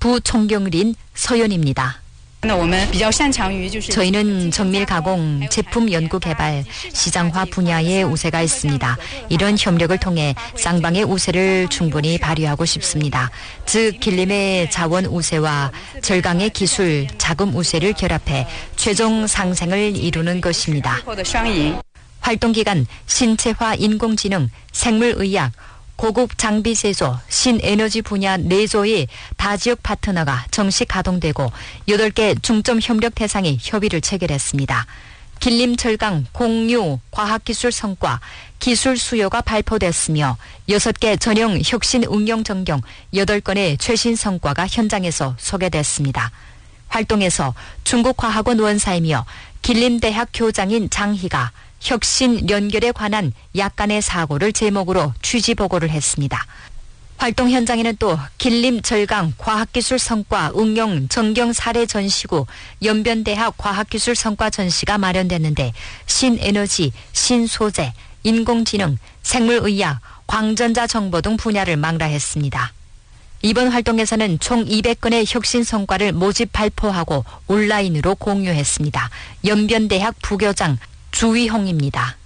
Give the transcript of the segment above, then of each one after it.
부총경리인 서연입니다. 저희는 정밀 가공, 제품 연구 개발, 시장화 분야에 우세가 있습니다. 이런 협력을 통해 쌍방의 우세를 충분히 발휘하고 싶습니다. 즉 길림의 자원 우세와 절강의 기술, 자금 우세를 결합해 최종 상생을 이루는 것입니다. 활동 기간 신체화 인공지능, 생물의학, 고급 장비 제조, 신에너지 분야 4조의 다지역 파트너가 정식 가동되고 8개 중점 협력 대상이 협의를 체결했습니다. 길림 절강 공유 과학기술 성과, 기술 수요가 발표됐으며 6개 전형 혁신 응용 전경 8건의 최신 성과가 현장에서 소개됐습니다. 활동에서 중국과학원 원사이며 길림대학 교장인 장희가 혁신 연결에 관한 약간의 사고를 제목으로 취지 보고를 했습니다. 활동 현장에는 또 길림 절강 과학기술 성과 응용 전경 사례 전시구 연변대학 과학기술 성과 전시가 마련됐는데 신에너지, 신소재, 인공지능, 생물의학, 광전자 정보 등 분야를 망라했습니다. 이번 활동에서는 총 200건의 혁신 성과를 모집 발표하고 온라인으로 공유했습니다. 연변대학 부교장 주위홍입니다.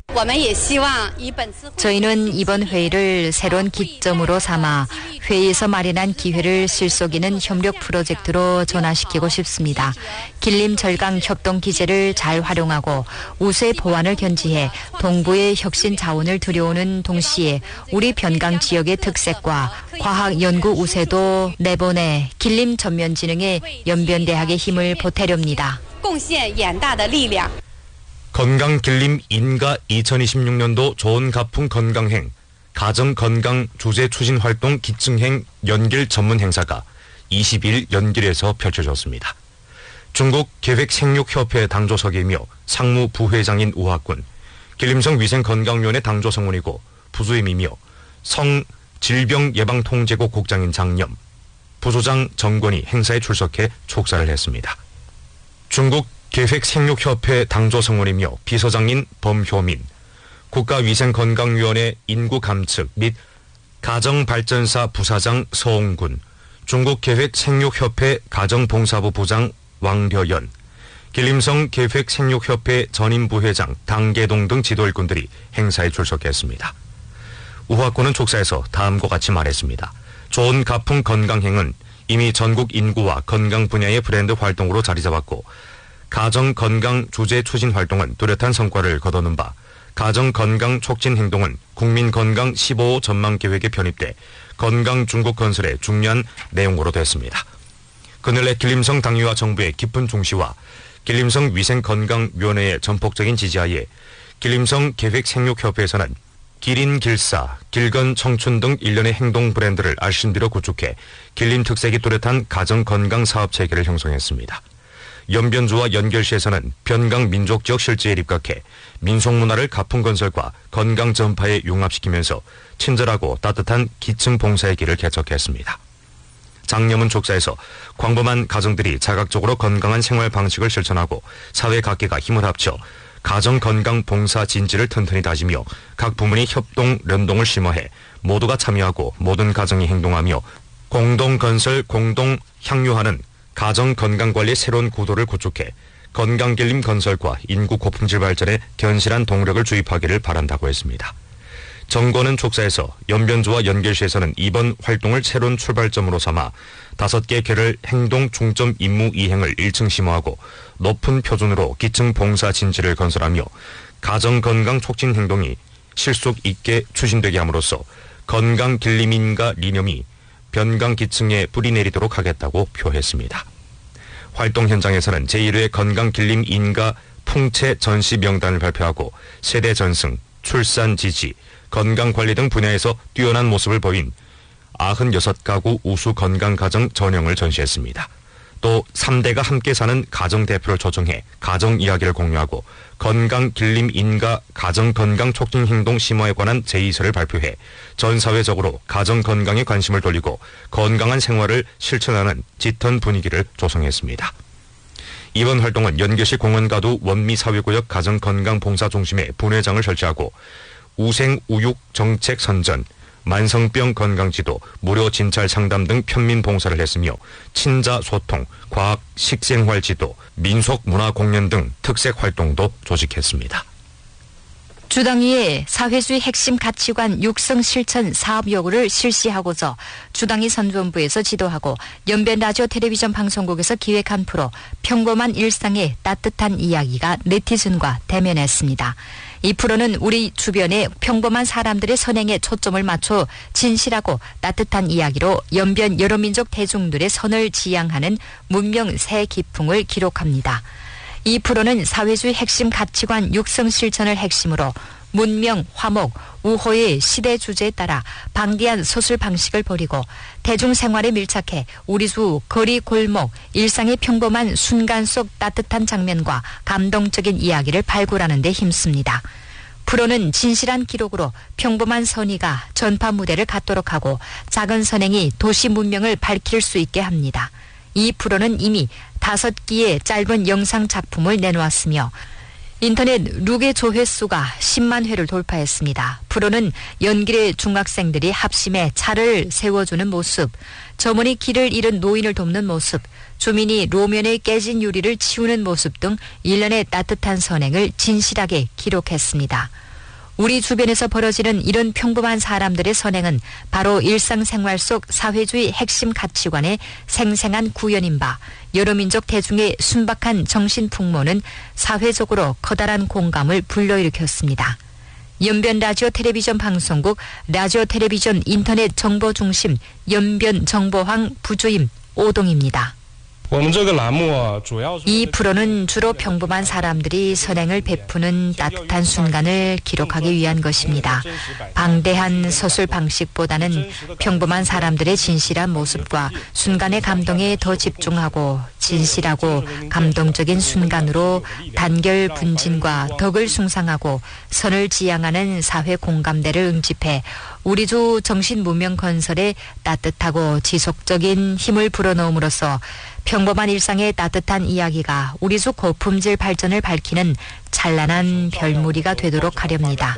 저희는 이번 회의를 새로운 기점으로 삼아 회의에서 마련한 기회를 실속 있는 협력 프로젝트로 전환시키고 싶습니다. 길림 절강 협동 기제를 잘 활용하고 우세 보완을 견지해 동부의 혁신 자원을 들여오는 동시에 우리 변강 지역의 특색과 과학 연구 우세도 내보내 길림 전면지능의 연변대학의 힘을 보태렵니다. 건강 길림 인가 2026년도 좋은 가풍 건강행, 가정 건강 주제 추진 활동 기증행 연길 전문 행사가 22일 연길에서 펼쳐졌습니다. 중국 계획생육협회 당조석이며 상무 부회장인 우학군, 길림성 위생건강위원회 당조성원이고 부주임이며 성질병예방통제국 국장인 장염, 부소장 정권이 행사에 출석해 촉사를 했습니다. 중국 계획생육협회 당조성원이며 비서장인 범효민, 국가위생건강위원회 인구감측 및 가정발전사 부사장 서홍군, 중국계획생육협회 가정봉사부 부장 왕려연, 길림성 계획생육협회 전임부회장 당계동 등 지도일꾼들이 행사에 출석했습니다. 우학군은 촉사에서 다음과 같이 말했습니다. 좋은 가풍 건강행은 이미 전국 인구와 건강 분야의 브랜드 활동으로 자리 잡았고 가정건강 주제 추진 활동은 뚜렷한 성과를 거두는 바, 가정건강 촉진 행동은 국민건강 15호 전망계획에 편입돼 건강 중국 건설에 중요한 내용으로 됐습니다. 그늘의 길림성 당위와 정부의 깊은 중시와 길림성 위생건강위원회의 전폭적인 지지하에 길림성 계획생육협회에서는 기린 길사, 길건 청춘 등 일련의 행동 브랜드를 알심들어 구축해 길림 특색이 뚜렷한 가정건강 사업체계를 형성했습니다. 연변주와 연결시에서는 변강 민족지역 실지에 입각해 민속문화를 가풍건설과 건강 전파에 융합시키면서 친절하고 따뜻한 기층 봉사의 길을 개척했습니다. 장염은 촉사에서 광범한 가정들이 자각적으로 건강한 생활 방식을 실천하고 사회 각계가 힘을 합쳐 가정 건강 봉사 진지를 튼튼히 다지며 각 부문이 협동 연동을 심화해 모두가 참여하고 모든 가정이 행동하며 공동 건설 공동 향유하는 가정 건강관리의 새로운 구도를 구축해 건강길림 건설과 인구 고품질 발전에 견실한 동력을 주입하기를 바란다고 했습니다. 정권은 촉사에서 연변주와 연결시에서는 이번 활동을 새로운 출발점으로 삼아 5개 계를 행동 중점 임무 이행을 1층 심화하고 높은 표준으로 기층 봉사 진지를 건설하며 가정 건강 촉진 행동이 실속 있게 추진되게 함으로써 건강 길림인가 리념이 변강 기층에 뿌리 내리도록 하겠다고 표했습니다. 활동 현장에서는 제1회 건강 길림 인가 풍채 전시 명단을 발표하고 세대 전승, 출산 지지, 건강관리 등 분야에서 뛰어난 모습을 보인 96가구 우수 건강가정 전형을 전시했습니다. 또 3대가 함께 사는 가정대표를 초청해 가정 이야기를 공유하고 건강 길림 인가 가정 건강 촉진 행동 심화에 관한 제의서를 발표해 전 사회적으로 가정 건강에 관심을 돌리고 건강한 생활을 실천하는 짙은 분위기를 조성했습니다. 이번 활동은 연계시 공원가두 원미사회구역 가정건강봉사중심에 분회장을 설치하고 우생우육 정책 선전, 만성병 건강지도, 무료 진찰 상담 등 편민 봉사를 했으며 친자 소통, 과학 식생활 지도, 민속 문화 공연 등 특색 활동도 조직했습니다. 주당위의 사회주의 핵심 가치관 육성 실천 사업 요구를 실시하고자 주당위 선전부에서 지도하고 연변 라디오 텔레비전 방송국에서 기획한 프로 평범한 일상의 따뜻한 이야기가 네티즌과 대면했습니다. 이 프로는 우리 주변의 평범한 사람들의 선행에 초점을 맞춰 진실하고 따뜻한 이야기로 연변 여러 민족 대중들의 선을 지향하는 문명 새 기풍을 기록합니다. 이 프로는 사회주의 핵심 가치관 육성 실천을 핵심으로 문명, 화목, 우호의 시대 주제에 따라 방대한 서술 방식을 벌이고 대중생활에 밀착해 우리 주 거리 골목, 일상의 평범한 순간 속 따뜻한 장면과 감동적인 이야기를 발굴하는 데 힘씁니다. 프로는 진실한 기록으로 평범한 선의가 전파 무대를 갖도록 하고 작은 선행이 도시 문명을 밝힐 수 있게 합니다. 이 프로는 이미 5기의 짧은 영상 작품을 내놓았으며 인터넷 룩의 조회수가 10만 회를 돌파했습니다. 프로는 연길의 중학생들이 합심해 차를 세워주는 모습, 저문이 길을 잃은 노인을 돕는 모습, 주민이 로면에 깨진 유리를 치우는 모습 등 일련의 따뜻한 선행을 진실하게 기록했습니다. 우리 주변에서 벌어지는 이런 평범한 사람들의 선행은 바로 일상생활 속 사회주의 핵심 가치관의 생생한 구현인 바 여러 민족 대중의 순박한 정신풍모는 사회적으로 커다란 공감을 불러일으켰습니다. 연변 라디오 텔레비전 방송국 라디오 텔레비전 인터넷 정보중심 연변 정보황 부주임 오동입니다. 이 프로는 주로 평범한 사람들이 선행을 베푸는 따뜻한 순간을 기록하기 위한 것입니다. 방대한 서술 방식보다는 평범한 사람들의 진실한 모습과 순간의 감동에 더 집중하고 진실하고 감동적인 순간으로 단결 분진과 덕을 숭상하고 선을 지향하는 사회 공감대를 응집해 우리 주 정신 문명 건설에 따뜻하고 지속적인 힘을 불어넣음으로써 평범한 일상의 따뜻한 이야기가 우리 주 고품질 발전을 밝히는 찬란한 별무리가 되도록 하렵니다.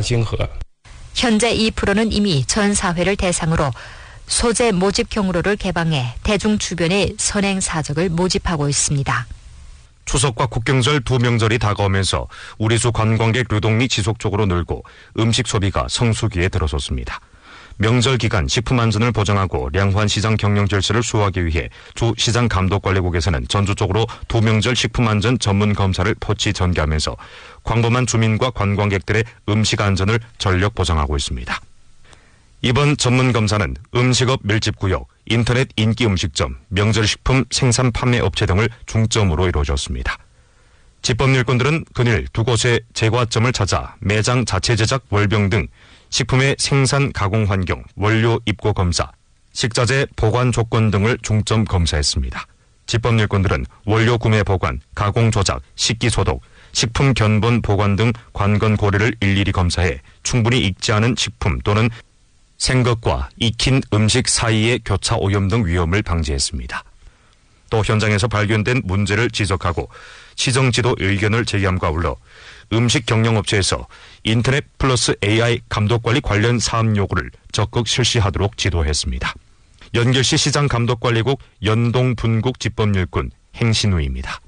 현재 이 프로는 이미 전 사회를 대상으로 소재 모집 경로를 개방해 대중 주변의 선행 사적을 모집하고 있습니다. 추석과 국경절 두 명절이 다가오면서 우리 주 관광객 유동이 지속적으로 늘고 음식 소비가 성수기에 들어섰습니다. 명절 기간 식품 안전을 보장하고 량환 시장 경영 질서를 수호하기 위해 주 시장 감독관리국에서는 전주적으로 두 명절 식품 안전 전문 검사를 포치 전개하면서 광범한 주민과 관광객들의 음식 안전을 전력 보장하고 있습니다. 이번 전문 검사는 음식업 밀집구역, 인터넷 인기 음식점, 명절 식품 생산 판매 업체 등을 중점으로 이루어졌습니다. 집법일꾼들은 그늘 두 곳의 제과점을 찾아 매장 자체 제작 월병 등 식품의 생산 가공 환경, 원료 입고 검사, 식자재 보관 조건 등을 중점 검사했습니다. 집법일꾼들은 원료 구매 보관, 가공 조작, 식기 소독, 식품 견본 보관 등 관건 고려를 일일이 검사해 충분히 익지 않은 식품 또는 생것과 익힌 음식 사이의 교차 오염 등 위험을 방지했습니다. 또 현장에서 발견된 문제를 지적하고 시정지도 의견을 제기함과 아울러 음식 경영업체에서 인터넷 플러스 AI 감독관리 관련 사업 요구를 적극 실시하도록 지도했습니다. 연결시 시장감독관리국 연동분국 집법일꾼 행신우입니다.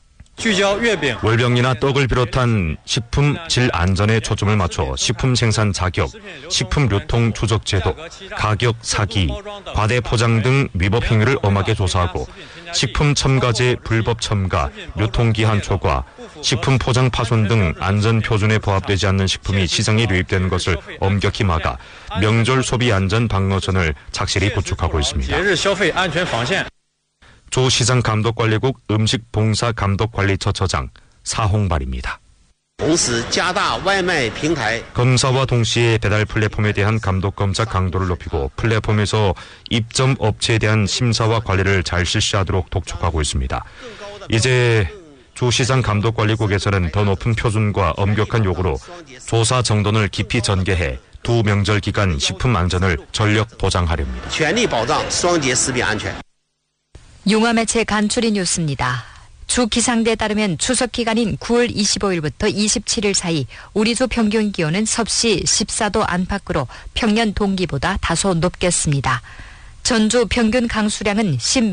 월병이나 떡을 비롯한 식품 질 안전에 초점을 맞춰 식품 생산 자격, 식품 유통 추적 제도, 가격 사기, 과대 포장 등 위법 행위를 엄하게 조사하고 식품 첨가제 불법 첨가, 유통기한 초과, 식품 포장 파손 등 안전 표준에 부합되지 않는 식품이 시장에 유입되는 것을 엄격히 막아 명절 소비 안전 방어선을 착실히 구축하고 있습니다. 조 시장감독관리국 음식봉사감독관리처처장 사홍발입니다. 검사와 동시에 배달 플랫폼에 대한 감독검사 강도를 높이고 플랫폼에서 입점 업체에 대한 심사와 관리를 잘 실시하도록 독촉하고 있습니다. 이제 조 시장감독관리국에서는 더 높은 표준과 엄격한 요구로 조사 정돈을 깊이 전개해 두 명절 기간 식품 안전을 전력 보장하렵니다. 융화매체 간추리 뉴스입니다. 주 기상대에 따르면 추석 기간인 9월 25일부터 27일 사이 우리 주 평균 기온은 섭씨 14도 안팎으로 평년 동기보다 다소 높겠습니다. 전주 평균 강수량은